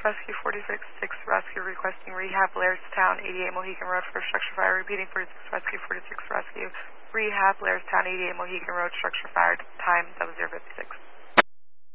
Rescue 46, 6 Rescue requesting rehab, Blairstown, 88 Mohican Road for structure fire. Repeating 46 Rescue, 46 Rescue, rehab, Blairstown, 88 Mohican Road, structure fire, time 0056.